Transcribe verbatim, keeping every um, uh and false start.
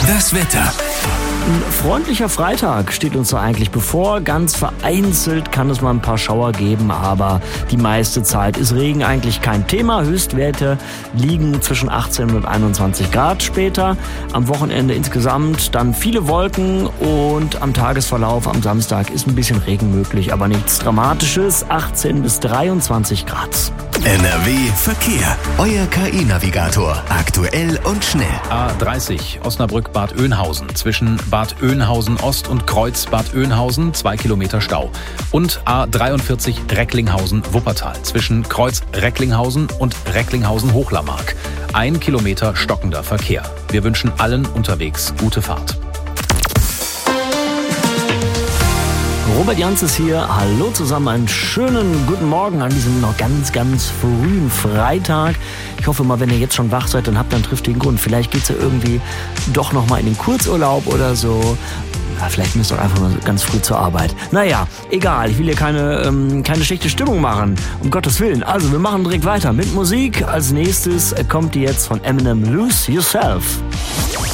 Das Wetter. Ein freundlicher Freitag steht uns da eigentlich bevor. Ganz vereinzelt kann es mal ein paar Schauer geben, aber die meiste Zeit ist Regen eigentlich kein Thema. Höchstwerte liegen zwischen achtzehn und einundzwanzig Grad später. Am Wochenende insgesamt dann viele Wolken und am Tagesverlauf am Samstag ist ein bisschen Regen möglich, aber nichts Dramatisches. achtzehn bis dreiundzwanzig Grad. N R W Verkehr. Euer K I-Navigator. Aktuell und schnell. A dreißig Osnabrück-Bad Oeynhausen. Zwischen Bad Oeynhausen Ost und Kreuz Bad Oeynhausen zwei Kilometer Stau. Und A dreiundvierzig Recklinghausen-Wuppertal. Zwischen Kreuz Recklinghausen und Recklinghausen-Hochlarmark. Ein Kilometer stockender Verkehr. Wir wünschen allen unterwegs gute Fahrt. Robert Jans ist hier. Hallo zusammen, einen schönen guten Morgen an diesem noch ganz, ganz frühen Freitag. Ich hoffe mal, wenn ihr jetzt schon wach seid, dann habt ihr einen triftigen Grund. Vielleicht geht's ja irgendwie doch noch mal in den Kurzurlaub oder so. Ja, vielleicht müsst ihr auch einfach mal ganz früh zur Arbeit. Naja, egal, ich will hier keine, ähm, keine schlechte Stimmung machen, um Gottes Willen. Also, wir machen direkt weiter mit Musik. Als nächstes kommt die jetzt von Eminem, Lose Yourself.